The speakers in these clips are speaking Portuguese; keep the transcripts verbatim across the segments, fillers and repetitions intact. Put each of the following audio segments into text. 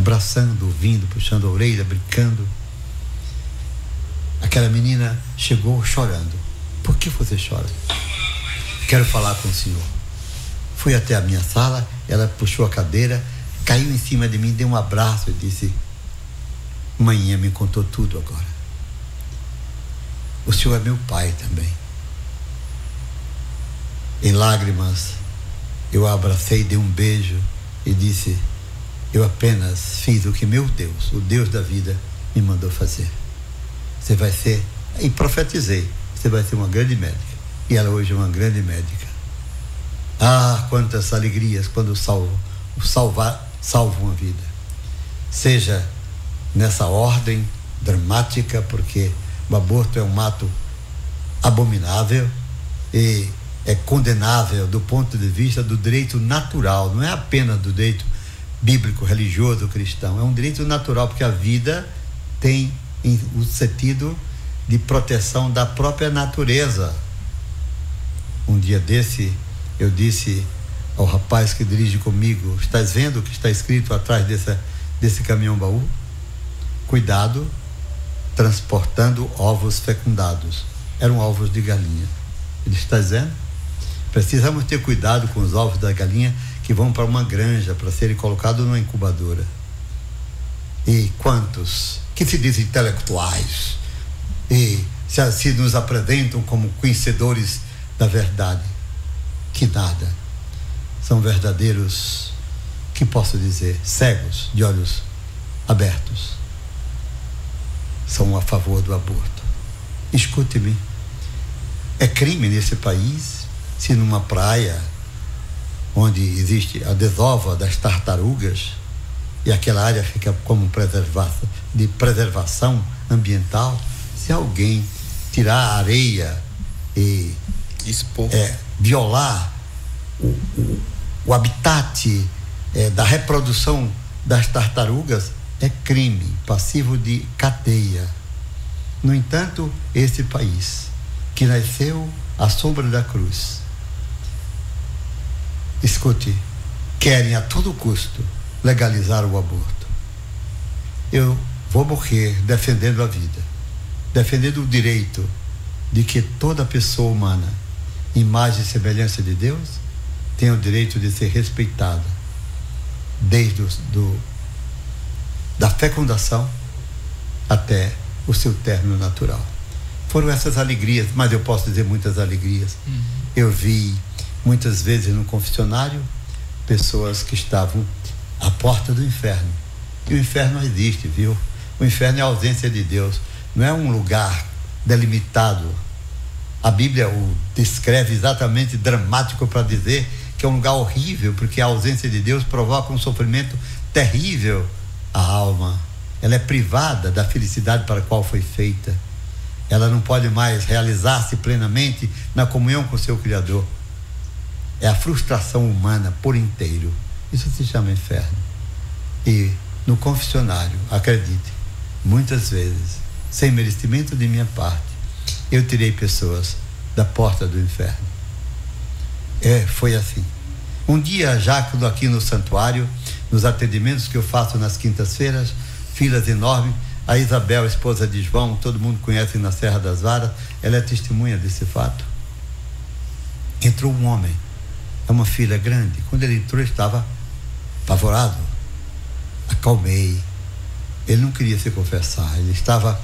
abraçando, ouvindo, puxando a orelha, brincando. Aquela menina chegou chorando. Por que você chora? Quero falar com o senhor. Fui até a minha sala, ela puxou a cadeira, caiu em cima de mim, deu um abraço e disse: manhã me contou tudo agora. O senhor é meu pai também. Em lágrimas, eu a abracei, dei um beijo e disse: eu apenas fiz o que meu Deus, o Deus da vida, me mandou fazer. Você vai ser, e profetizei, você vai ser uma grande médica. E ela hoje é uma grande médica. Ah, quantas alegrias quando salvo, salvar, salvo uma vida. Seja nessa ordem dramática, porque o aborto é um ato abominável e é condenável do ponto de vista do direito natural, não é apenas do direito bíblico, religioso, cristão, é um direito natural, porque a vida tem o sentido de proteção da própria natureza. Um dia desse, eu disse ao rapaz que dirige comigo: estás vendo o que está escrito atrás dessa, desse caminhão-baú? Cuidado, transportando ovos fecundados. Eram ovos de galinha. Ele está dizendo: precisamos ter cuidado com os ovos da galinha que vão para uma granja para serem colocados numa incubadora. E quantos que se dizem intelectuais e se, se nos apresentam como conhecedores da verdade, que nada, são verdadeiros, que posso dizer, cegos de olhos abertos, são a favor do aborto. Escute-me, é crime nesse país se numa praia onde existe a desova das tartarugas e aquela área fica como preservação, de preservação ambiental, se alguém tirar a areia e expor, é, violar o, o, o habitat é, da reprodução das tartarugas, é crime passivo de cadeia. No entanto, esse país que nasceu à sombra da cruz, escute, querem a todo custo legalizar o aborto. Eu vou morrer defendendo a vida, defendendo o direito de que toda pessoa humana, imagem e semelhança de Deus, tem o direito de ser respeitada desde o, do, da fecundação até o seu término natural. Foram essas alegrias, mas eu posso dizer muitas alegrias. Uhum. Eu vi muitas vezes no confessionário pessoas que estavam à porta do inferno. E o inferno não existe, viu? O inferno é a ausência de Deus, não é um lugar delimitado. A Bíblia o descreve exatamente dramático para dizer que é um lugar horrível, porque a ausência de Deus provoca um sofrimento terrível à alma. Ela é privada da felicidade para a qual foi feita. Ela não pode mais realizar-se plenamente na comunhão com o seu Criador. É a frustração humana por inteiro. Isso se chama inferno. E no confessionário, acredite, muitas vezes, sem merecimento de minha parte, eu tirei pessoas da porta do inferno. É, foi assim. Um dia, já aqui no santuário, nos atendimentos que eu faço nas quintas-feiras, filas enormes, a Isabel, esposa de João, todo mundo conhece na Serra das Varas, ela é testemunha desse fato. Entrou um homem, é uma fila grande. Quando ele entrou, ele estava apavorado. Acalmei. Ele não queria se confessar, ele estava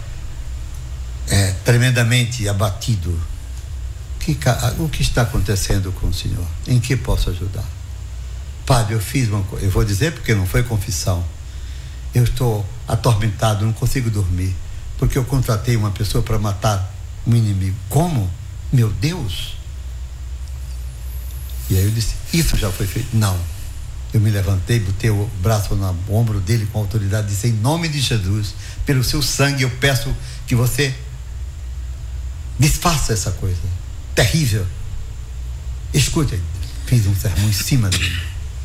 é, tremendamente abatido. Que, o que está acontecendo com o senhor? Em que posso ajudar? Padre, eu fiz uma coisa, eu vou dizer porque não foi confissão. Eu estou atormentado, não consigo dormir, porque eu contratei uma pessoa para matar um inimigo. Como? Meu Deus! E aí eu disse, isso já foi feito? Não. Eu me levantei, botei o braço no ombro dele com autoridade, disse, em nome de Jesus, pelo seu sangue eu peço que você desfaça essa coisa terrível. Escute, fiz um sermão em cima dele.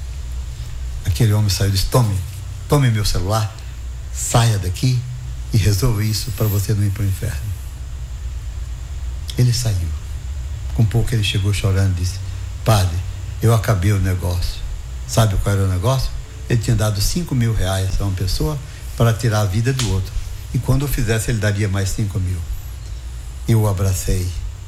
Aquele homem saiu e disse, tome, tome meu celular, saia daqui e resolva isso para você não ir para o inferno. Ele saiu. Com pouco ele chegou chorando e disse, padre, eu acabei o negócio. Sabe qual era o negócio? Ele tinha dado cinco mil reais a uma pessoa para tirar a vida do outro. E quando eu fizesse, ele daria mais cinco mil. Eu o abracei.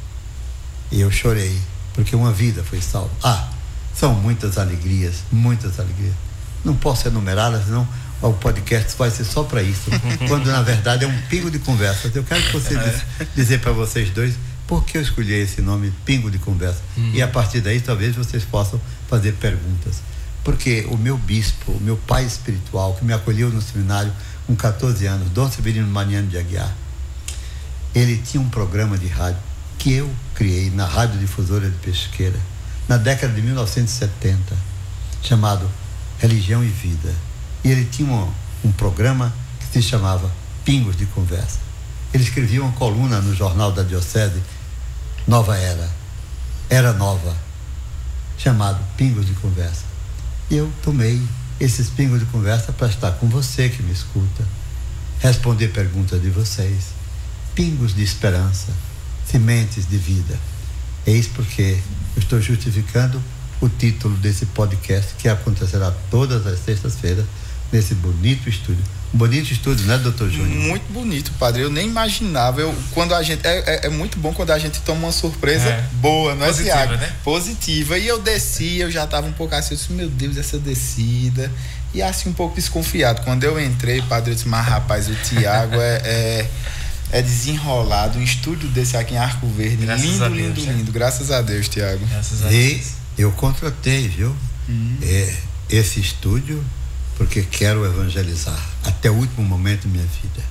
E eu chorei, porque uma vida foi salva. Ah, são muitas alegrias, muitas alegrias. Não posso enumerá-las, não. O podcast vai ser só para isso. Quando, na verdade, é um pingo de conversa. Eu quero que você diz, dizer para vocês dois por que eu escolhi esse nome, Pingo de Conversa. Uhum. E a partir daí, talvez vocês possam fazer perguntas. Porque o meu bispo, o meu pai espiritual, que me acolheu no seminário com catorze anos, Dom Severino Mariano de Aguiar, ele tinha um programa de rádio que eu criei na Rádio Difusora de Pesqueira, na década de mil novecentos e setenta, chamado Religião e Vida. E ele tinha um, um programa que se chamava Pingos de Conversa. Ele escrevia uma coluna no jornal da Diocese, Nova Era, Era Nova, chamado Pingos de Conversa. E eu tomei esses pingos de conversa para estar com você que me escuta, responder perguntas de vocês, pingos de esperança, sementes de vida. Eis porque eu estou justificando o título desse podcast, que acontecerá todas as sextas-feiras nesse bonito estúdio. Um bonito estúdio, né, doutor Júnior? Muito bonito, padre. Eu nem imaginava. Eu, quando a gente, é, é, é muito bom quando a gente toma uma surpresa é. boa, não é, Positiva, Tiago? Né? Positiva. E eu desci, eu já estava um pouco assim, eu disse, meu Deus, essa descida. E assim, um pouco desconfiado. Quando eu entrei, padre, eu disse, mas rapaz, o Tiago é, é, é desenrolado. Um estúdio desse aqui em Arco Verde. Graças lindo, Deus, lindo, né? lindo. Graças a Deus, Tiago. Graças a Deus. E eu contratei, viu? Hum. É, esse estúdio, porque quero evangelizar até o último momento da minha vida.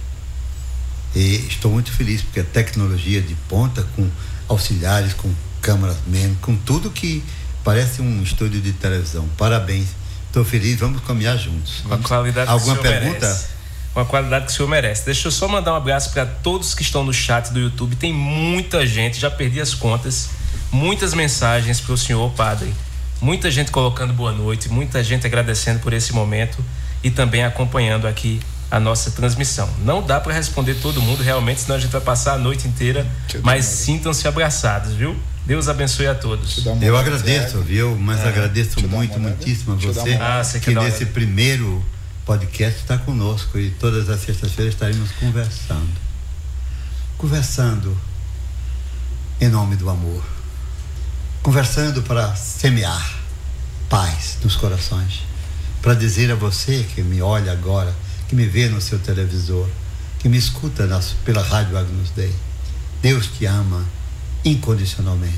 E estou muito feliz, porque a tecnologia de ponta, com auxiliares, com câmeras menos, com tudo que parece um estúdio de televisão. Parabéns. Estou feliz, vamos caminhar juntos. Com a qualidade que Alguma o senhor pergunta? Merece. Com a qualidade que o senhor merece. Deixa eu só mandar um abraço para todos que estão no chat do YouTube. Tem muita gente, já perdi as contas, muitas mensagens para o senhor, padre. Muita gente colocando boa noite, muita gente agradecendo por esse momento e também acompanhando aqui a nossa transmissão. Não dá para responder todo mundo realmente, senão a gente vai passar a noite inteira, mas sintam-se abraçados, viu? Deus abençoe a todos. Eu agradeço, viu? Mas é. agradeço muito, muitíssimo a você, ah, você que nesse primeiro podcast está conosco e todas as sextas-feiras estaremos conversando. Conversando em nome do amor. Conversando para semear paz nos corações, para dizer a você que me olha agora, que me vê no seu televisor, que me escuta nas, pela rádio Agnus Dei, Deus te ama incondicionalmente.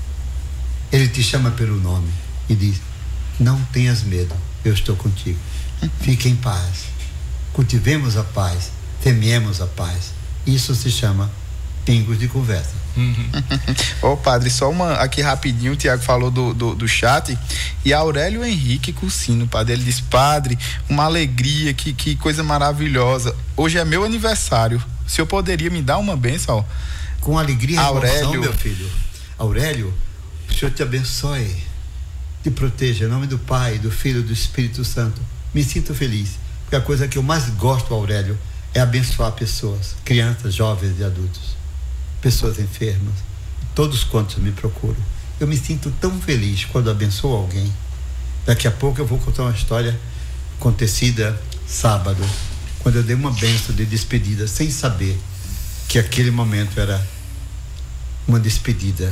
Ele te chama pelo nome e diz, não tenhas medo, eu estou contigo, fique em paz, cultivemos a paz, semeemos a paz. Isso se chama Pingos de Conversa. Uhum. Ô oh, padre, só uma aqui rapidinho, o Tiago falou do, do, do chat, e Aurélio Henrique Cursino, padre, ele disse, padre, uma alegria, que, que coisa maravilhosa, hoje é meu aniversário, o senhor poderia me dar uma bênção? Com alegria e emoção, meu filho. Aurélio, o Senhor te abençoe, te proteja, em nome do Pai, do Filho e do Espírito Santo. Me sinto feliz, porque a coisa que eu mais gosto, Aurélio, é abençoar pessoas, crianças, jovens e adultos, pessoas enfermas, todos quantos me procuram. Eu me sinto tão feliz quando abençoo alguém. Daqui a pouco eu vou contar uma história acontecida sábado, quando eu dei uma bênção de despedida, sem saber que aquele momento era uma despedida,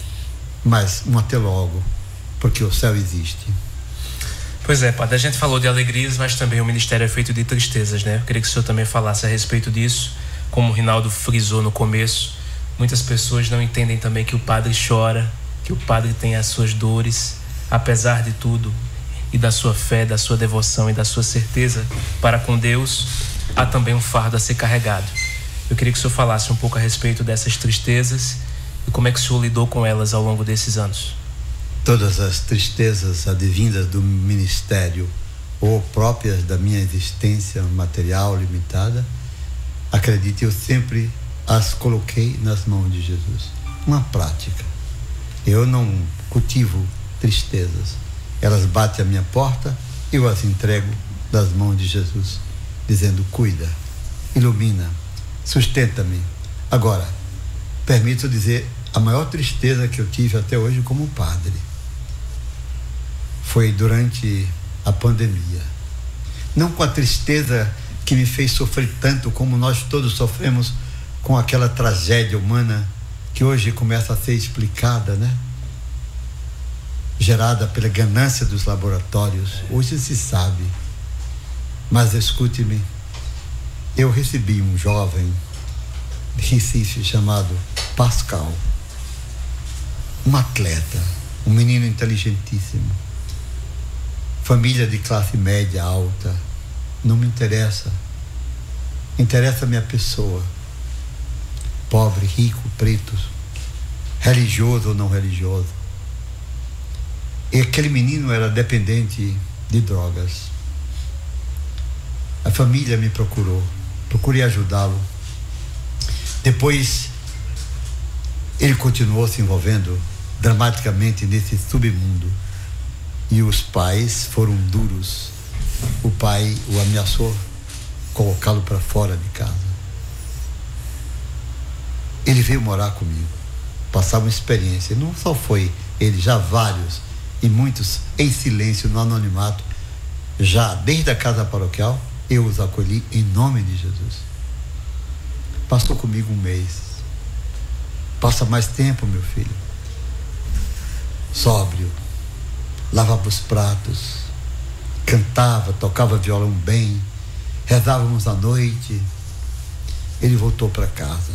mas um até logo, porque o céu existe. Pois é, padre, a gente falou de alegrias, mas também o ministério é feito de tristezas, né? Eu queria que o senhor também falasse a respeito disso, como o Rinaldo frisou no começo. Muitas pessoas não entendem também que o padre chora, que o padre tem as suas dores, apesar de tudo, e da sua fé, da sua devoção e da sua certeza para com Deus, há também um fardo a ser carregado. Eu queria que o senhor falasse um pouco a respeito dessas tristezas e como é que o senhor lidou com elas ao longo desses anos. Todas as tristezas advindas do ministério ou próprias da minha existência material limitada, acredite, eu sempre as coloquei nas mãos de Jesus. Uma prática. Eu não cultivo tristezas. Elas batem a minha porta, eu as entrego das mãos de Jesus, dizendo, cuida, ilumina, sustenta-me. Agora, permito dizer, a maior tristeza que eu tive até hoje como padre foi durante a pandemia. não com a tristeza que me fez sofrer tanto como nós todos sofremos com aquela tragédia humana que hoje começa a ser explicada, né? Gerada pela ganância dos laboratórios. Hoje se sabe. Mas escute-me, eu recebi um jovem de Recife chamado Pascal, um atleta, um menino inteligentíssimo, família de classe média alta. Não me interessa, interessa a minha pessoa, pobre, rico, preto, religioso ou não religioso. E aquele menino era dependente de drogas. A família me procurou, procurei ajudá-lo. Depois, ele continuou se envolvendo dramaticamente nesse submundo. E os pais foram duros. O pai o ameaçou colocá-lo para fora de casa. Ele veio morar comigo, passar uma experiência. Não só foi ele, já vários, e muitos em silêncio, no anonimato. Já desde a casa paroquial, eu os acolhi em nome de Jesus. Passou comigo um mês. Passa mais tempo, meu filho. Sóbrio. Lavava os pratos. Cantava, tocava violão bem. Rezávamos à noite. Ele voltou para casa.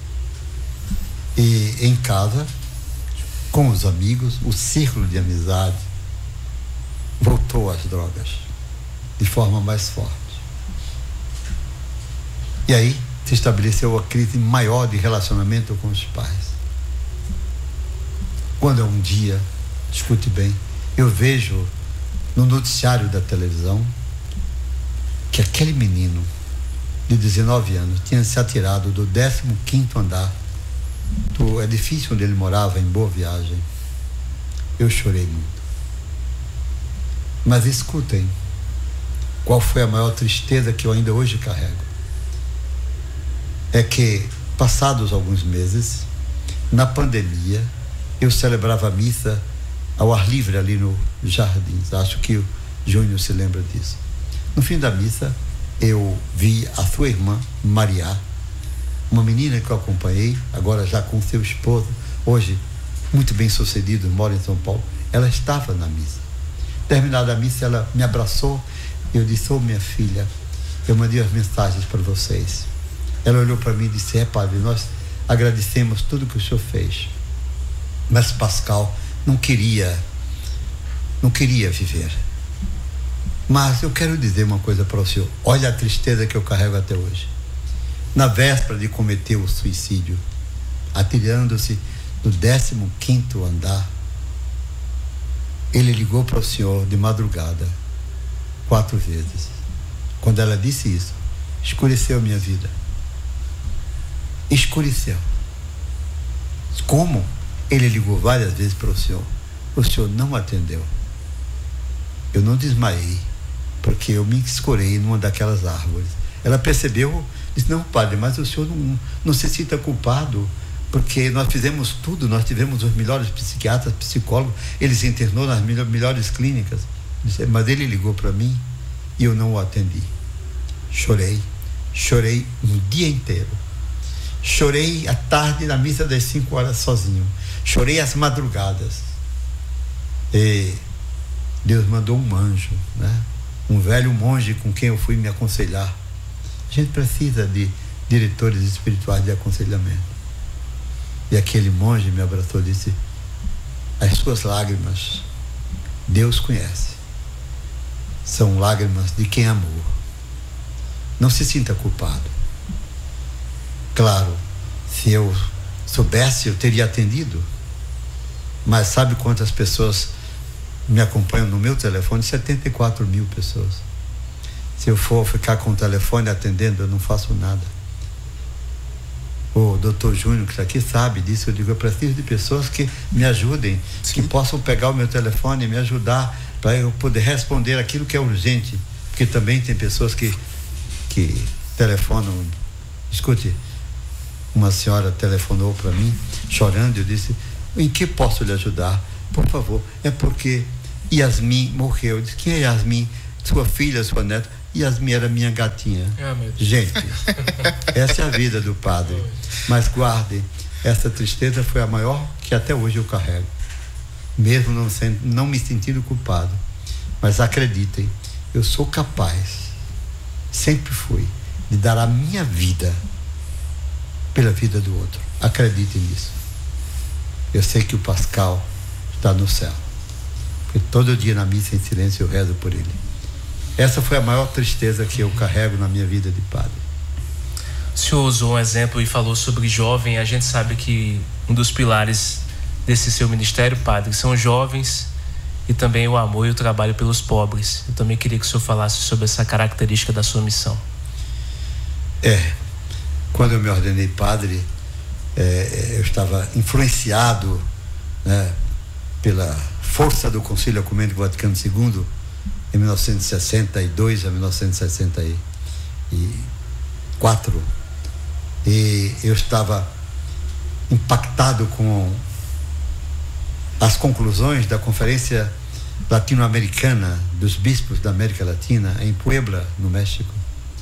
E em casa, com os amigos, o círculo de amizade voltou às drogas de forma mais forte. E aí se estabeleceu a crise maior de relacionamento com os pais. Quando um dia, escute bem, eu vejo no noticiário da televisão que aquele menino de dezenove anos tinha se atirado do décimo quinto andar do edifício onde ele morava, em Boa Viagem. Eu chorei muito. Mas escutem, qual foi a maior tristeza que eu ainda hoje carrego? É que, passados alguns meses, na pandemia, eu celebrava a missa ao ar livre ali no Jardins. Acho que o Júnior se lembra disso. No fim da missa, eu vi a sua irmã, Maria, uma menina que eu acompanhei, agora já com seu esposo, hoje muito bem sucedido, mora em São Paulo. Ela estava na missa. Terminada a missa, ela me abraçou e eu disse: ô minha filha, eu mandei as mensagens para vocês. Ela olhou para mim e disse: é, padre, nós agradecemos tudo que o senhor fez. Mas Pascal não queria, não queria viver. Mas eu quero dizer uma coisa para o senhor. Olha a tristeza que eu carrego até hoje. Na véspera de cometer o suicídio, atirando-se do décimo quinto andar, ele ligou para o senhor de madrugada, quatro vezes. Quando ela disse isso, escureceu a minha vida. Escureceu. Como? Ele ligou várias vezes para o senhor. O senhor não atendeu. Eu não desmaiei, porque eu me escorei numa daquelas árvores. Ela percebeu, disse: não, padre, mas o senhor não, não se sinta culpado, porque nós fizemos tudo, nós tivemos os melhores psiquiatras, psicólogos, ele se internou nas melhores clínicas. Disse: mas ele ligou para mim e eu não o atendi. Chorei, chorei um dia inteiro. Chorei à tarde na missa das cinco horas sozinho. Chorei às madrugadas. E Deus mandou um anjo, né? Um velho monge com quem eu fui me aconselhar. A gente precisa de diretores espirituais de aconselhamento. E aquele monge me abraçou e disse: as suas lágrimas, Deus conhece. São lágrimas de quem amou. Não se sinta culpado. Claro, se eu soubesse, eu teria atendido. Mas sabe quantas pessoas me acompanham no meu telefone? setenta e quatro mil pessoas. Se eu for ficar com o telefone atendendo, eu não faço nada. O doutor Júnior, que está aqui, sabe disso. Eu digo: eu preciso de pessoas que me ajudem, Sim. que possam pegar o meu telefone e me ajudar para eu poder responder aquilo que é urgente. Porque também tem pessoas que, que telefonam. Escute, uma senhora telefonou para mim, chorando, eu disse: em que posso lhe ajudar? Por favor. É porque Yasmin morreu. Eu disse: quem é Yasmin? Sua filha, sua neta? Yasmin era minha gatinha. Ah, meu Deus. Gente, essa é a vida do padre. Mas guardem, essa tristeza foi a maior que até hoje eu carrego. Mesmo não, sendo, não me sentindo culpado. Mas acreditem, eu sou capaz, sempre fui, de dar a minha vida pela vida do outro. Acreditem nisso. Eu sei que o Pascal está no céu. Porque todo dia na missa em silêncio eu rezo por ele. Essa foi a maior tristeza que eu carrego na minha vida de padre. O senhor usou um exemplo e falou sobre jovem. A gente sabe que um dos pilares desse seu ministério, padre, são jovens e também o amor e o trabalho pelos pobres. Eu também queria que o senhor falasse sobre essa característica da sua missão. É, quando eu me ordenei padre, é, eu estava influenciado, né, pela força do Concílio Ecumênico Vaticano segundo, em mil novecentos e sessenta e dois a mil novecentos e sessenta e quatro, e eu estava impactado com as conclusões da Conferência Latino-Americana dos Bispos da América Latina em Puebla, no México.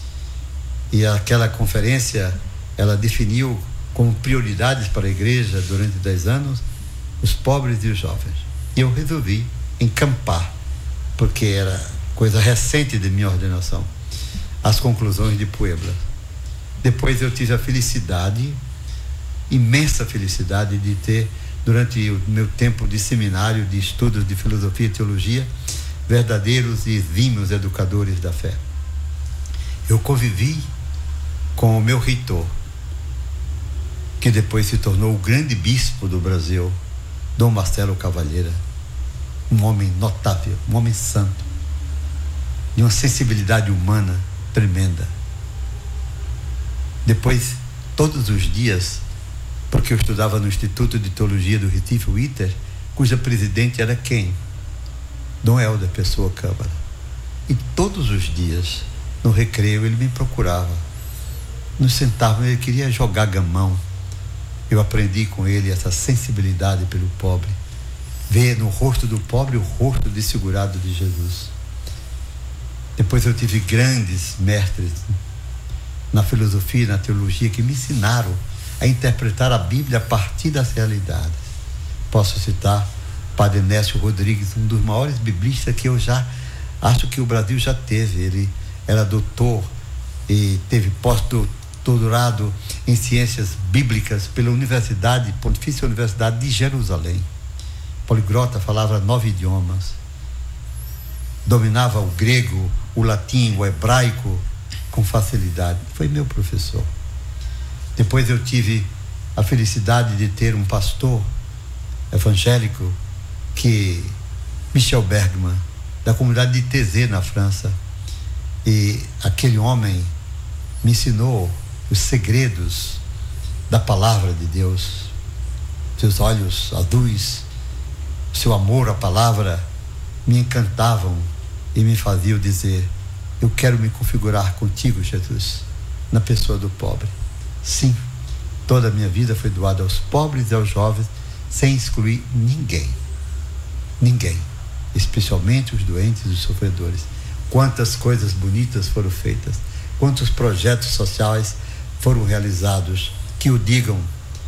E aquela conferência, ela definiu como prioridades para a igreja durante dez anos os pobres e os jovens. E eu resolvi encampar, porque era coisa recente de minha ordenação, as conclusões de Puebla. Depois eu tive a felicidade, imensa felicidade, de ter, durante o meu tempo de seminário, de estudos de filosofia e teologia, verdadeiros e exímios educadores da fé. Eu convivi com o meu reitor, que depois se tornou o grande bispo do Brasil, Dom Marcelo Cavalheira, um homem notável, um homem santo, de uma sensibilidade humana tremenda. Depois, todos os dias, porque eu estudava no Instituto de Teologia do Recife, o ITER, cuja presidente era quem? Dom Helder Pessoa Câmara. E todos os dias, no recreio, ele me procurava. Nos sentávamos, ele queria jogar gamão. Eu aprendi com ele essa sensibilidade pelo pobre, ver no rosto do pobre o rosto desfigurado de Jesus. Depois eu tive grandes mestres na filosofia e na teologia que me ensinaram a interpretar a Bíblia a partir das realidades. Posso citar Padre Nécio Rodrigues, um dos maiores biblistas que eu já acho que o Brasil já teve. Ele era doutor e teve pós-doutorado em ciências bíblicas pela Universidade, Pontifícia Universidade de Jerusalém. Poliglota, falava nove idiomas, dominava o grego, o latim, o hebraico com facilidade. Foi meu professor. Depois eu tive a felicidade de ter um pastor evangélico, que Michel Bergman, da comunidade de Thésée, na França. E aquele homem me ensinou os segredos da palavra de Deus. Seus olhos azuis, seu amor à palavra me encantavam e me faziam dizer: eu quero me configurar contigo, Jesus, na pessoa do pobre. Sim, toda a minha vida foi doada aos pobres e aos jovens, sem excluir ninguém. Ninguém, especialmente os doentes e os sofredores. Quantas coisas bonitas foram feitas, quantos projetos sociais foram realizados, que o digam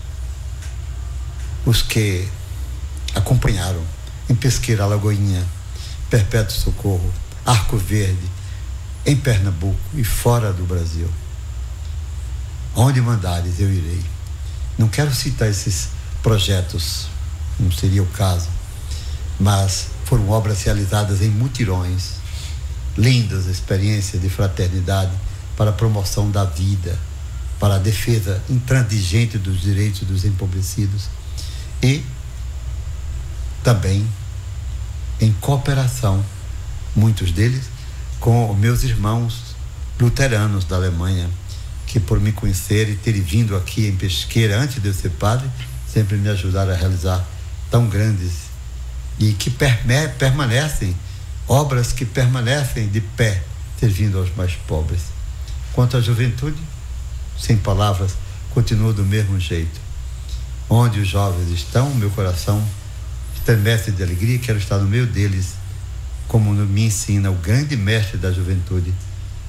os que acompanharam em Pesqueira, Alagoinha, Perpétuo Socorro, Arco Verde, em Pernambuco e fora do Brasil. Onde mandares, eu irei. Não quero citar esses projetos, não seria o caso, mas foram obras realizadas em mutirões, lindas experiências de fraternidade para a promoção da vida, para a defesa intransigente dos direitos dos empobrecidos e também em cooperação, muitos deles, com meus irmãos luteranos da Alemanha, que por me conhecer e terem vindo aqui em Pesqueira antes de eu ser padre, sempre me ajudaram a realizar tão grandes e que perme- permanecem, obras que permanecem de pé, servindo aos mais pobres. Quanto à juventude, sem palavras, continua do mesmo jeito. Onde os jovens estão, meu coração estremece de alegria, quero estar no meio deles, como me ensina o grande mestre da juventude,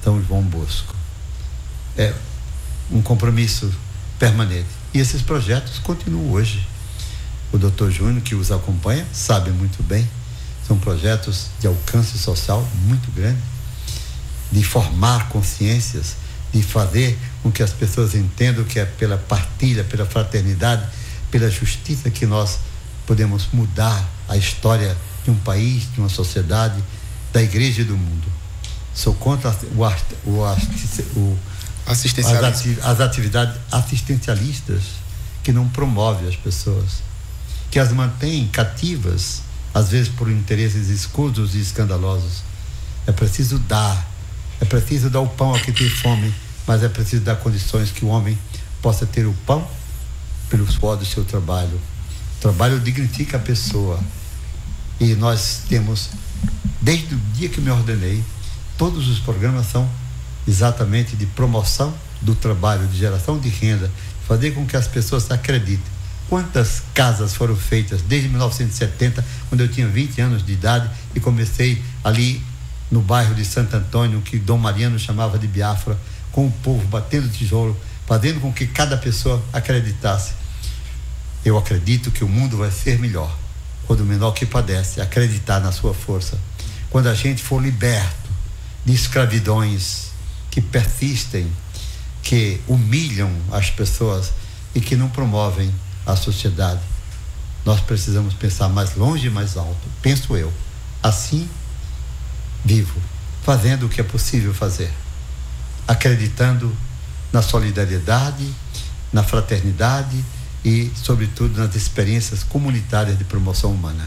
São João Bosco. É um compromisso permanente. E esses projetos continuam hoje. O doutor Júnior, que os acompanha, sabe muito bem. São projetos de alcance social muito grande, de formar consciências, de fazer com que as pessoas entendam que é pela partilha, pela fraternidade, pela justiça que nós podemos mudar a história de um país, de uma sociedade, da igreja e do mundo. Sou contra o, o, o, Assistencialismo. as, ati, as atividades assistencialistas que não promovem as pessoas, que as mantêm cativas, às vezes por interesses escusos e escandalosos. É preciso dar, é preciso dar o pão a quem tem fome, mas é preciso dar condições que o homem possa ter o pão pelo suor do seu trabalho. O trabalho dignifica a pessoa. E nós temos, desde o dia que me ordenei, todos os programas são exatamente de promoção do trabalho, de geração de renda, fazer com que as pessoas acreditem. Quantas casas foram feitas desde mil novecentos e setenta, quando eu tinha vinte anos de idade e comecei ali no bairro de Santo Antônio, que Dom Mariano chamava de Biafra, com o povo batendo tijolo, fazendo com que cada pessoa acreditasse. Eu acredito que o mundo vai ser melhor quando o menor que padece acreditar na sua força. Quando a gente for liberto de escravidões que persistem, que humilham as pessoas e que não promovem a sociedade. Nós precisamos pensar mais longe e mais alto, penso eu. Assim, vivo, fazendo o que é possível fazer, acreditando na solidariedade, na fraternidade e, sobretudo, nas experiências comunitárias de promoção humana.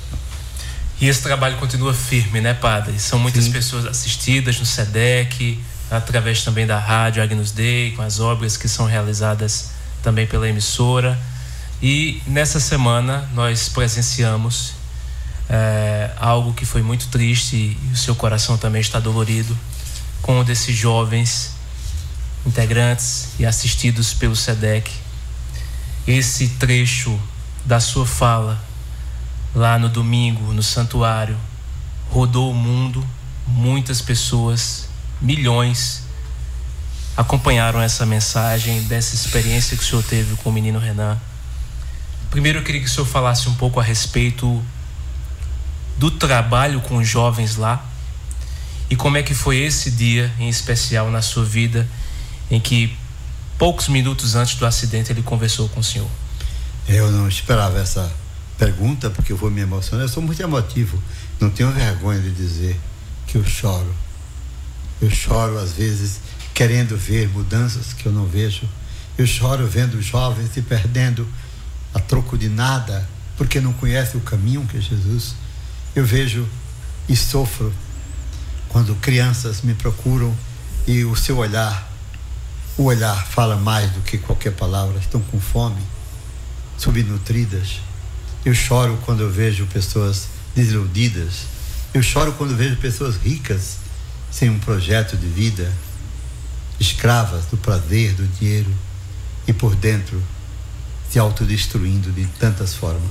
E esse trabalho continua firme, né, padre? São muitas Sim. pessoas assistidas no SEDEC, através também da rádio Agnus Dei, com as obras que são realizadas também pela emissora. E nessa semana nós presenciamos é, algo que foi muito triste, e o seu coração também está dolorido, com um desses jovens integrantes e assistidos pelo SEDEC. Esse trecho da sua fala lá no domingo, no santuário, rodou o mundo. Muitas pessoas, milhões, acompanharam essa mensagem, dessa experiência que o senhor teve com o menino Renan. Primeiro eu queria que o senhor falasse um pouco a respeito do trabalho com os jovens lá e como é que foi esse dia em especial na sua vida, em que poucos minutos antes do acidente ele conversou com o senhor. Eu não esperava essa pergunta, porque eu vou me emocionar. Eu sou muito emotivo, não tenho vergonha de dizer que eu choro. Eu choro às vezes querendo ver mudanças que eu não vejo. Eu choro vendo jovens se perdendo a troco de nada, porque não conhecem o caminho que é Jesus. Eu vejo e sofro quando crianças me procuram e o seu olhar, o olhar fala mais do que qualquer palavra. Estão com fome, subnutridas. Eu choro quando eu vejo pessoas desiludidas. Eu choro quando vejo pessoas ricas sem um projeto de vida, escravas do prazer, do dinheiro, e por dentro se autodestruindo de tantas formas.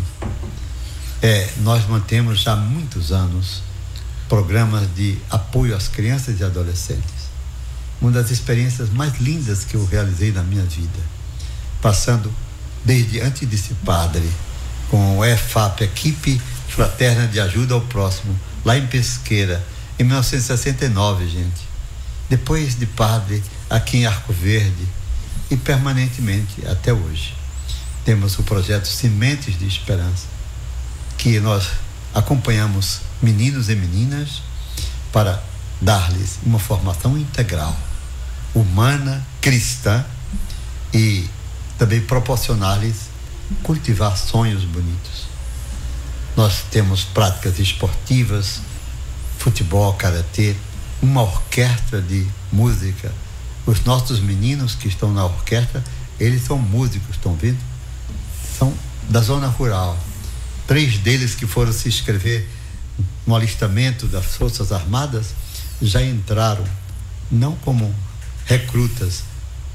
É, nós mantemos já há muitos anos programas de apoio às crianças e adolescentes. Uma das experiências mais lindas que eu realizei na minha vida, passando desde antes de ser padre, com o E F A P, Equipe Fraterna de Ajuda ao Próximo, lá em Pesqueira, em mil novecentos e sessenta e nove, gente. Depois de padre, aqui em Arco Verde, e permanentemente até hoje. Temos o projeto Sementes de Esperança, que nós acompanhamos meninos e meninas para dar-lhes uma formação integral, humana, cristã, e também proporcionar-lhes cultivar sonhos bonitos. Nós temos práticas esportivas, futebol, karatê, uma orquestra de música. Os nossos meninos que estão na orquestra, eles são músicos, estão vendo? São da zona rural. Três deles que foram se inscrever no alistamento das Forças Armadas já entraram, não como recrutas,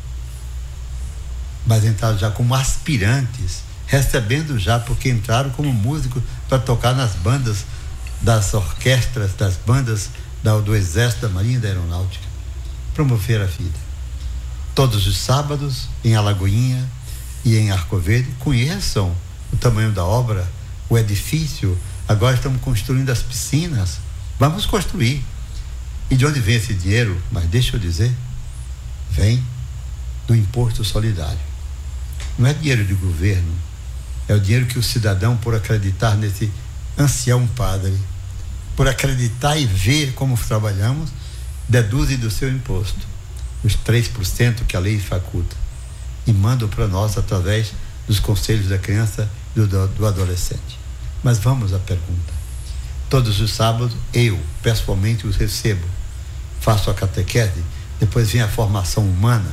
mas entraram já como aspirantes, recebendo já, porque entraram como músicos para tocar nas bandas das orquestras, das bandas da, do Exército, da Marinha e da Aeronáutica. promover a vida. Todos os sábados, em Alagoinha e em Arco Verde, conheçam o tamanho da obra, o edifício. Agora estamos construindo as piscinas. Vamos construir. E de onde vem esse dinheiro? Mas deixa eu dizer, vem do imposto solidário. Não é dinheiro de governo, é o dinheiro que o cidadão, por acreditar nesse ancião padre, por acreditar e ver como trabalhamos, deduz do seu imposto os três por cento que a lei faculta e manda para nós através dos conselhos da criança e do, do adolescente. Mas vamos à pergunta. Todos os sábados eu pessoalmente os recebo, faço a catequese, depois vem a formação humana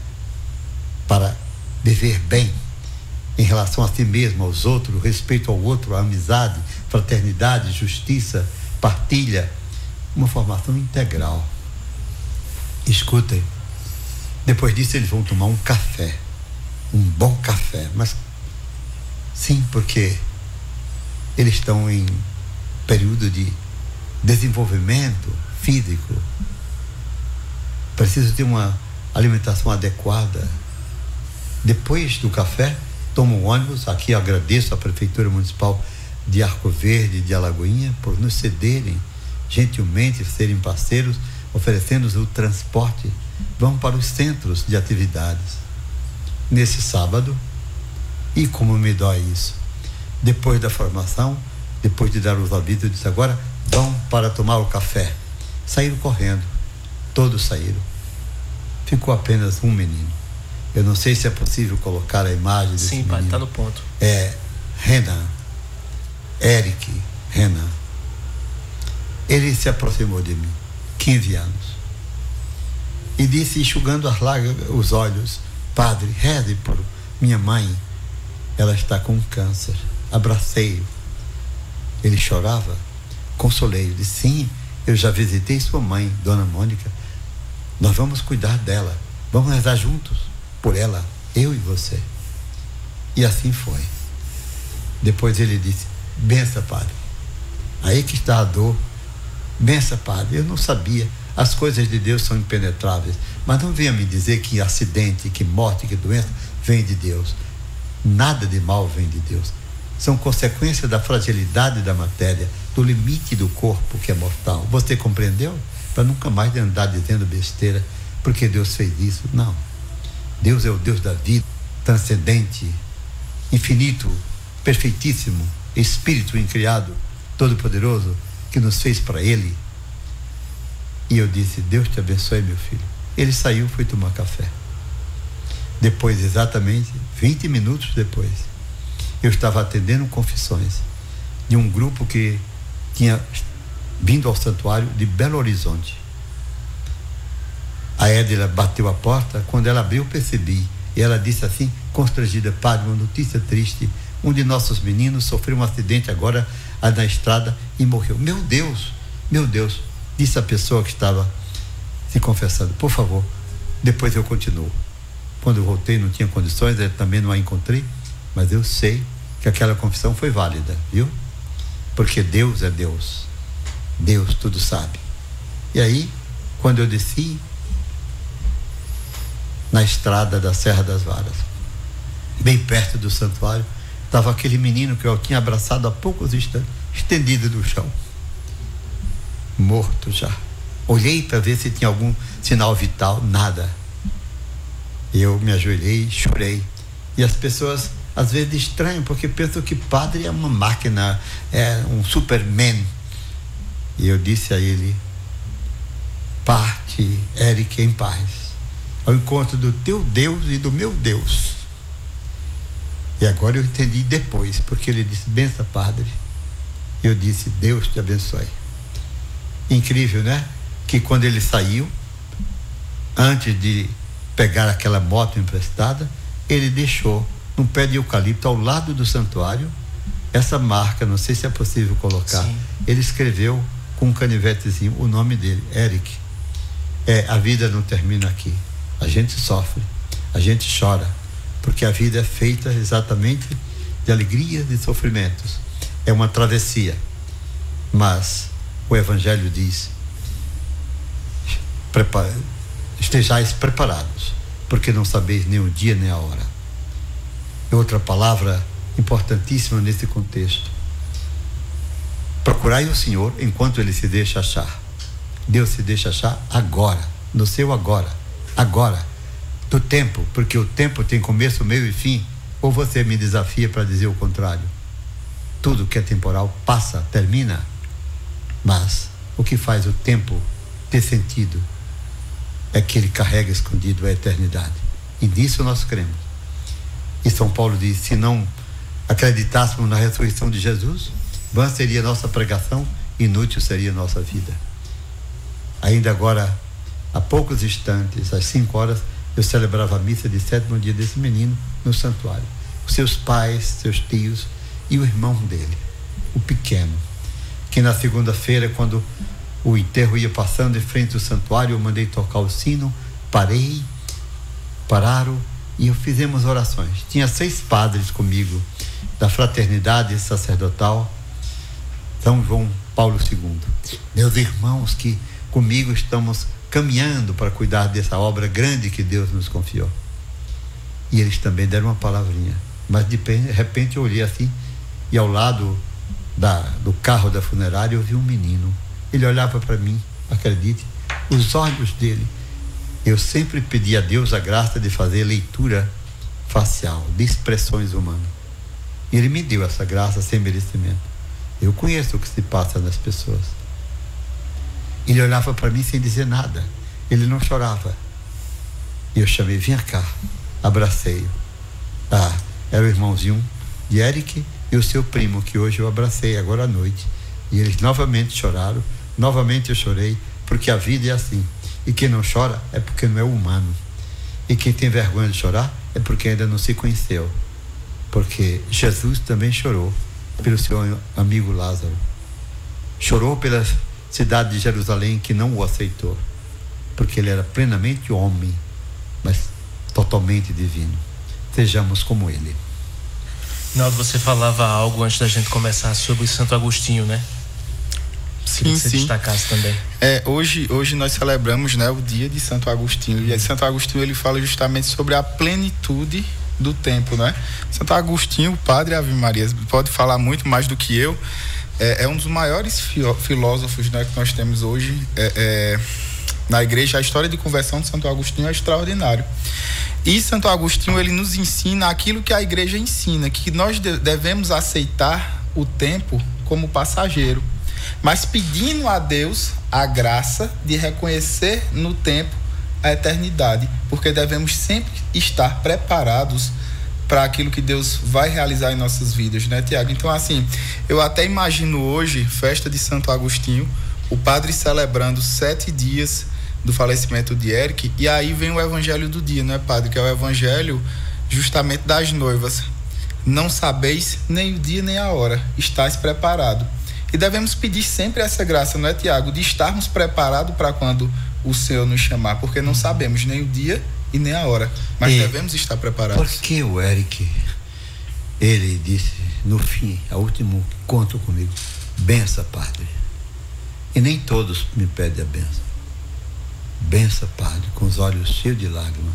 para viver bem em relação a si mesmo, aos outros, respeito ao outro, a amizade, fraternidade, justiça, partilha, uma formação integral. Escutem, depois disso eles vão tomar um café, um bom café, mas sim, porque eles estão em período de desenvolvimento físico, precisam ter uma alimentação adequada. Depois do café, tomam um ônibus. Aqui eu agradeço à Prefeitura Municipal de Arco Verde, de Alagoinha, por nos cederem, gentilmente serem parceiros, oferecendo o transporte. Vão para os centros de atividades. Nesse sábado, e como me dói isso, depois da formação, depois de dar os avisos, eu disse, agora vão para tomar o café. Saíram correndo, todos saíram. Ficou apenas um menino. Eu não sei se é possível colocar a imagem desse Sim, menino. pai, está no ponto. É Renan, Eric Renan. Ele se aproximou de mim, quinze anos, e disse, enxugando as lágrimas, os olhos, padre, reze por minha mãe, ela está com câncer. Abracei-o. Ele chorava, consolei-o, disse, sim, eu já visitei sua mãe, Dona Mônica, nós vamos cuidar dela, vamos rezar juntos por ela, eu e você. E assim foi. Depois ele disse, bença, padre, aí que está a dor, bença, padre, eu não sabia, as coisas de Deus são impenetráveis, mas não venha me dizer que acidente, que morte, que doença vem de Deus. Nada de mal vem de Deus, são consequências da fragilidade da matéria, do limite do corpo que é mortal. Você compreendeu? Para nunca mais andar dizendo besteira, porque Deus fez isso. Não, Deus é o Deus da vida, transcendente, infinito, perfeitíssimo, Espírito incriado, todo-poderoso, que nos fez para Ele. E eu disse, Deus te abençoe, meu filho. Ele saiu, foi tomar café. Depois, exatamente vinte minutos depois, eu estava atendendo confissões de um grupo que tinha vindo ao santuário de Belo Horizonte. A Édila bateu a porta, quando ela abriu, eu percebi, e ela disse assim, constrangida, padre, uma notícia triste, um de nossos meninos sofreu um acidente agora na estrada e morreu. Meu Deus, meu Deus, disse a pessoa que estava se confessando, por favor, depois eu continuo. Quando eu voltei não tinha condições, eu também não a encontrei, mas eu sei que aquela confissão foi válida, viu? Porque Deus é Deus, Deus tudo sabe. E aí, quando eu desci na estrada da Serra das Varas, bem perto do santuário, estava aquele menino que eu tinha abraçado há poucos instantes, estendido no chão, morto já. Olhei para ver se tinha algum sinal vital, nada. Eu me ajoelhei, chorei. E as pessoas às vezes estranham, porque pensam que padre é uma máquina, é um superman. E eu disse a ele, parte, Eric, em paz, ao encontro do teu Deus e do meu Deus. E agora eu entendi depois, porque ele disse, bença, padre. Eu disse, Deus te abençoe. Incrível, né? Que quando ele saiu, antes de pegar aquela moto emprestada, ele deixou num pé de eucalipto ao lado do santuário essa marca, não sei se é possível colocar. Sim. Ele escreveu com um canivetezinho o nome dele, Eric. É, a vida não termina aqui. A gente sofre, a gente chora, porque a vida é feita exatamente de alegrias e sofrimentos. É uma travessia. Mas o Evangelho diz, prepara, estejais preparados, porque não sabeis nem o dia nem a hora. Outra palavra importantíssima nesse contexto: procurai o Senhor enquanto Ele se deixa achar. Deus se deixa achar agora, no seu agora, agora, do tempo, porque o tempo tem começo, meio e fim. Ou você me desafia para dizer o contrário? Tudo que é temporal passa, termina, mas o que faz o tempo ter sentido é que ele carrega escondido a eternidade, e nisso nós cremos. E São Paulo diz: se não acreditássemos na ressurreição de Jesus, vã seria nossa pregação, inútil seria nossa vida. Ainda agora, há poucos instantes, às cinco horas, eu celebrava a missa de sétimo dia desse menino no santuário. Os seus pais, seus tios e o irmão dele, o pequeno, que na segunda-feira, quando o enterro ia passando em frente ao santuário, eu mandei tocar o sino, parei, pararam e fizemos orações. Tinha seis padres comigo, da fraternidade sacerdotal São João Paulo segundo. Meus irmãos que comigo estamos caminhando para cuidar dessa obra grande que Deus nos confiou. E eles também deram uma palavrinha. Mas de repente eu olhei assim, e ao lado da, do carro da funerária eu vi um menino. Ele olhava para mim, acredite, os olhos dele. Eu sempre pedi a Deus a graça de fazer leitura facial, de expressões humanas. E Ele me deu essa graça sem merecimento. Eu conheço o que se passa nas pessoas. Ele olhava para mim sem dizer nada. Ele não chorava. E eu chamei: vinha cá. Abracei-o. Ah, era o irmãozinho de Eric e o seu primo, que hoje eu abracei agora à noite. E eles novamente choraram. Novamente eu chorei, porque a vida é assim. E quem não chora é porque não é humano. E quem tem vergonha de chorar é porque ainda não se conheceu. Porque Jesus também chorou pelo seu amigo Lázaro. Chorou pela cidade de Jerusalém, que não o aceitou, porque ele era plenamente homem, mas totalmente divino. Sejamos como ele. Naldo, você falava algo antes da gente começar sobre Santo Agostinho, né? Sim, Queria que você sim. destacasse também. É, hoje, hoje nós celebramos, né, o dia de Santo Agostinho. E Santo Agostinho, ele fala justamente sobre a plenitude do tempo, né? Santo Agostinho, o padre Ave Maria, pode falar muito mais do que eu. É, é um dos maiores filósofos, né, que nós temos hoje é, é, na igreja. A história de conversão de Santo Agostinho é extraordinário. E Santo Agostinho, ele nos ensina aquilo que a igreja ensina, que nós devemos aceitar o tempo como passageiro, mas pedindo a Deus a graça de reconhecer no tempo a eternidade, porque devemos sempre estar preparados para aquilo que Deus vai realizar em nossas vidas, né, Tiago? Então, assim, eu até imagino hoje, festa de Santo Agostinho, o padre celebrando sete dias do falecimento de Eric, e aí vem o evangelho do dia, né, padre? Que é o evangelho justamente das noivas. Não sabeis nem o dia nem a hora, estáis preparados. E devemos pedir sempre essa graça, não é, Tiago? De estarmos preparados para quando o Senhor nos chamar, porque não sabemos nem o dia e nem a hora, mas e devemos estar preparados. Por que o Eric, ele disse no fim, ao último encontro comigo: benção, padre. E nem todos me pedem a benção. Benção, padre, com os olhos cheios de lágrimas.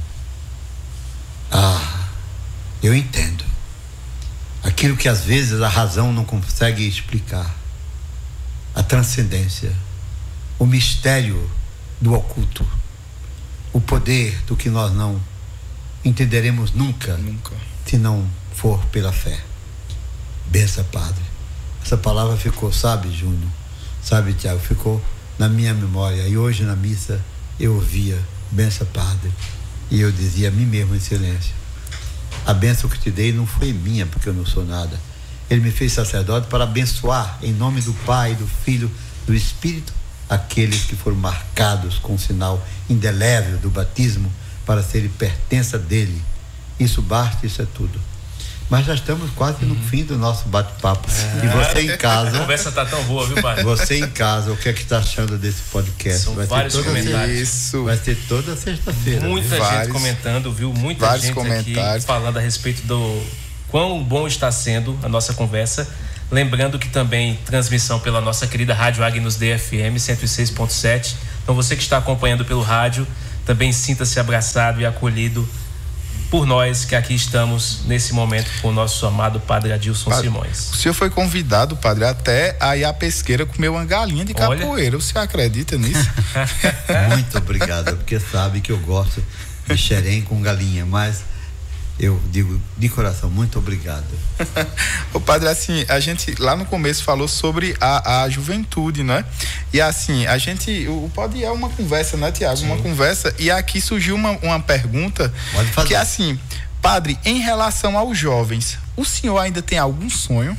Ah, eu entendo. Aquilo que às vezes a razão não consegue explicar. A transcendência, o mistério do oculto, o poder do que nós não entenderemos nunca, nunca, se não for pela fé. Benção, padre. Essa palavra ficou, sabe, Júnior, sabe, Tiago, ficou na minha memória. E hoje na missa eu ouvia: benção, padre. E eu dizia a mim mesmo em silêncio: a bênção que te dei não foi minha, porque eu não sou nada. Ele me fez sacerdote para abençoar, em nome do Pai, do Filho, do Espírito, aqueles que foram marcados com o sinal indelével do batismo, para serem pertença dele. Isso basta, isso é tudo. Mas já estamos quase no fim do nosso bate-papo. É. E você em casa... A conversa está tão boa, viu, pai? Você em casa, o que é que está achando desse podcast? São vai vários ter toda, comentários. Isso. Vai ter toda sexta-feira. Muita viu? gente vários, comentando, viu? Muita gente aqui falando a respeito do quão bom está sendo a nossa conversa. Lembrando que também transmissão pela nossa querida Rádio Agnus Dei F M cento e seis ponto sete. Então você que está acompanhando pelo rádio, também sinta-se abraçado e acolhido por nós que aqui estamos nesse momento com o nosso amado Padre Adilson Padre, Simões. O senhor foi convidado, Padre, até a ir à pesqueira comer uma galinha de Olha. capoeira. O senhor acredita nisso? Muito obrigado, porque sabe que eu gosto de xerém com galinha, mas eu digo de coração, muito obrigado. O Padre, assim, a gente lá no começo falou sobre a, a juventude, né? E assim, a gente, o pode é uma conversa, né, Tiago? Uma conversa, e aqui surgiu uma, uma pergunta Pode fazer. que é assim, Padre, em relação aos jovens, o senhor ainda tem algum sonho?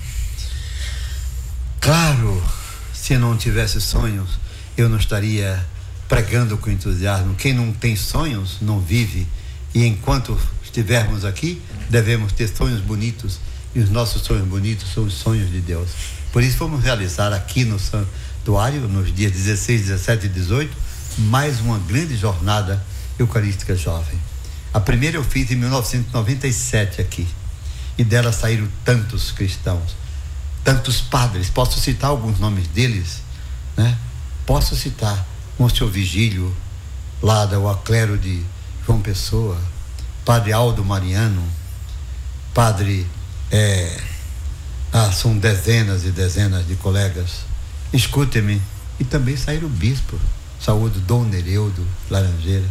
Claro, se não tivesse sonhos, eu não estaria pregando com entusiasmo. Quem não tem sonhos, não vive. E enquanto estivermos aqui, devemos ter sonhos bonitos. E os nossos sonhos bonitos são os sonhos de Deus. Por isso, vamos realizar aqui no santuário, nos dias dezesseis, dezessete e dezoito, mais uma grande jornada eucarística jovem. A primeira eu fiz em mil novecentos e noventa e sete aqui. E dela saíram tantos cristãos, tantos padres. Posso citar alguns nomes deles, né? Posso citar Monsenhor Vigílio, lá do Aclero de João Pessoa, Padre Aldo Mariano, Padre, é, ah, são dezenas e dezenas de colegas. Escutem-me. E também saíram o bispo, saúde Dom Nereudo Laranjeira,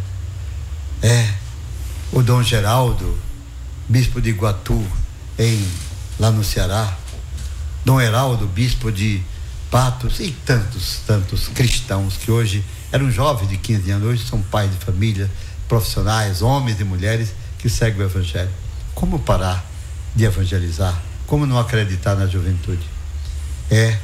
é, o Dom Geraldo, bispo de Iguatu, em, lá no Ceará, Dom Heraldo, bispo de Patos, e tantos, tantos cristãos que hoje eram jovens de quinze anos, hoje são pais de família, profissionais, homens e mulheres que seguem o Evangelho. Como parar de evangelizar? Como não acreditar na juventude? É,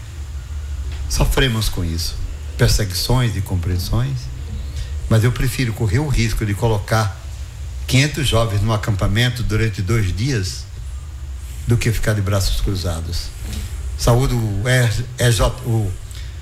sofremos com isso, perseguições e compreensões, mas eu prefiro correr o risco de colocar quinhentos jovens num acampamento durante dois dias do que ficar de braços cruzados. Saúde o, E J, o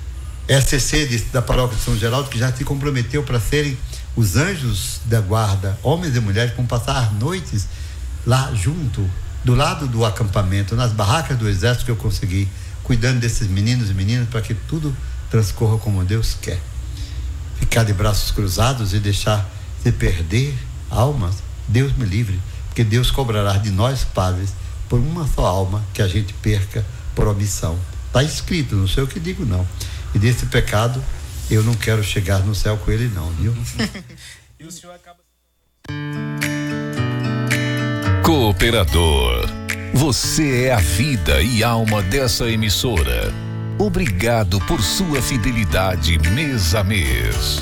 S C C de, da Paróquia de São Geraldo, que já se comprometeu para serem os anjos da guarda, homens e mulheres, vão passar as noites lá junto, do lado do acampamento, nas barracas do exército que eu consegui, cuidando desses meninos e meninas para que tudo transcorra como Deus quer. Ficar de braços cruzados e deixar se perder almas, Deus me livre, porque Deus cobrará de nós, padres, por uma só alma que a gente perca por omissão. Está escrito, não sei o que digo não. E desse pecado eu não quero chegar no céu com ele não, viu? E o senhor acaba... Cooperador, você é a vida e alma dessa emissora. Obrigado por sua fidelidade mês a mês.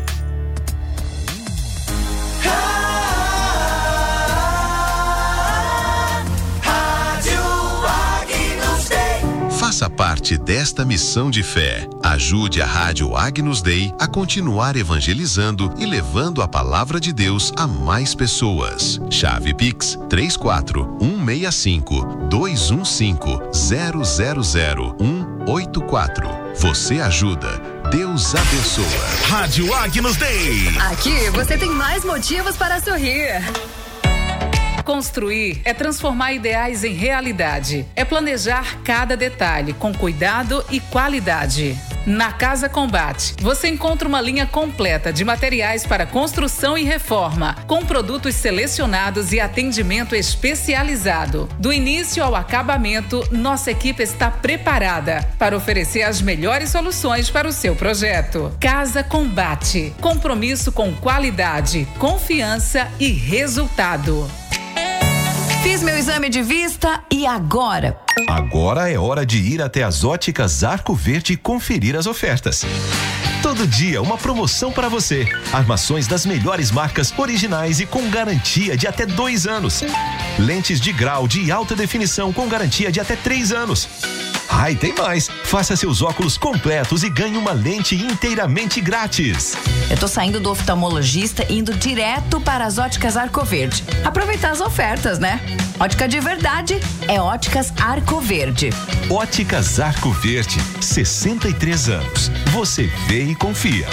Faça parte desta missão de fé. Ajude a Rádio Agnus Dei a continuar evangelizando e levando a palavra de Deus a mais pessoas. Chave Pix três quatro um seis cinco dois um cinco zero zero zero um oito quatro. Você ajuda, Deus abençoa. Rádio Agnus Dei. Aqui você tem mais motivos para sorrir. Construir é transformar ideais em realidade. É planejar cada detalhe com cuidado e qualidade. Na Casa Combate, você encontra uma linha completa de materiais para construção e reforma, com produtos selecionados e atendimento especializado. Do início ao acabamento, nossa equipe está preparada para oferecer as melhores soluções para o seu projeto. Casa Combate. Compromisso com qualidade, confiança e resultado. Fiz meu exame de vista e agora? Agora é hora de ir até as óticas Arco Verde e conferir as ofertas. Todo dia uma promoção para você. Armações das melhores marcas, originais e com garantia de até dois anos. Lentes de grau de alta definição com garantia de até três anos. Ah, e tem mais. Faça seus óculos completos e ganhe uma lente inteiramente grátis. Eu tô saindo do oftalmologista e indo direto para as óticas Arco Verde. Aproveitar as ofertas, né? Ótica de verdade é Óticas Arco Verde. Óticas Arco Verde, sessenta e três anos. Você vê e confia.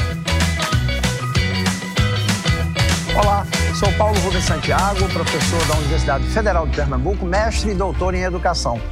Olá, sou Paulo Rubens Santiago, professor da Universidade Federal de Pernambuco, mestre e doutor em educação.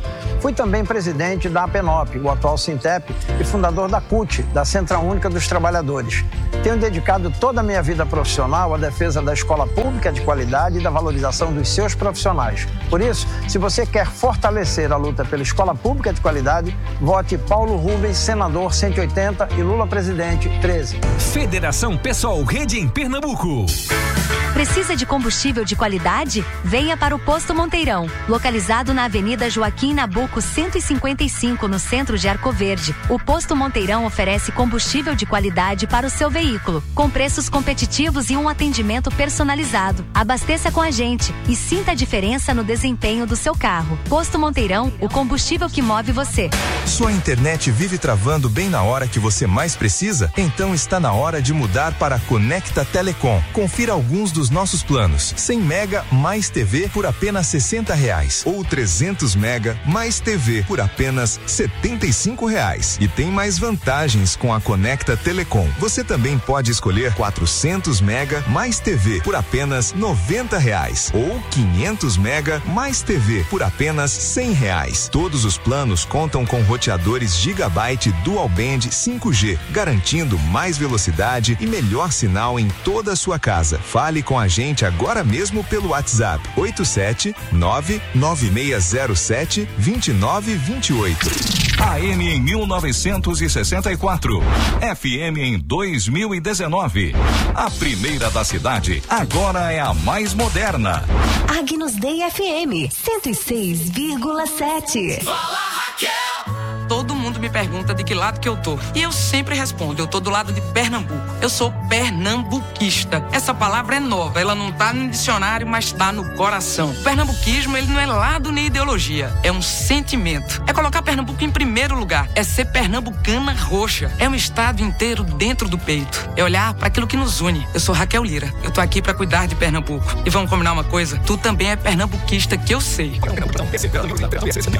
Fui também presidente da APENOP, o atual Sintep, e fundador da C U T, da Central Única dos Trabalhadores. Tenho dedicado toda a minha vida profissional à defesa da escola pública de qualidade e da valorização dos seus profissionais. Por isso, se você quer fortalecer a luta pela escola pública de qualidade, vote Paulo Rubens, senador cento e oitenta, e Lula presidente treze. Federação Pessoal Rede em Pernambuco. Precisa de combustível de qualidade? Venha para o Posto Monteirão, localizado na Avenida Joaquim Nabuco cento e cinquenta e cinco, no centro de Arco Verde. O Posto Monteirão oferece combustível de qualidade para o seu veículo, com preços competitivos e um atendimento personalizado. Abasteça com a gente e sinta a diferença no desempenho do seu carro. Posto Monteirão, o combustível que move você. Sua internet vive travando bem na hora que você mais precisa? Então está na hora de mudar para a Conecta Telecom. Confira alguns dos nossos planos. cem mega mais T V por apenas sessenta reais ou trezentos mega mais T V por apenas setenta e cinco reais. E tem mais vantagens com a Conecta Telecom. Você também pode escolher quatrocentos mega mais T V por apenas noventa reais ou quinhentos mega mais T V por apenas cem reais. Todos os planos contam com roteadores Gigabyte Dual Band cinco G, garantindo mais velocidade e melhor sinal em toda a sua casa. Fale com a gente agora mesmo pelo WhatsApp oito sete nove nove seis zero sete dois nove dois oito. A M em mil novecentos e sessenta e quatro, F M em dois mil e dezenove. A primeira da cidade, agora é a mais moderna. Agnus Dei F M cento e seis vírgula sete. Fala, Raquel! Todo mundo me pergunta de que lado que eu tô. E eu sempre respondo, eu tô do lado de Pernambuco. Eu sou pernambuquista. Essa palavra é nova, ela não tá no dicionário, mas tá no coração. O pernambuquismo, ele não é lado nem ideologia, é um sentimento. É colocar Pernambuco em primeiro lugar, é ser pernambucana roxa. É um estado inteiro dentro do peito. É olhar para aquilo que nos une. Eu sou Raquel Lira, eu tô aqui para cuidar de Pernambuco. E vamos combinar uma coisa, tu também é pernambuquista, que eu sei.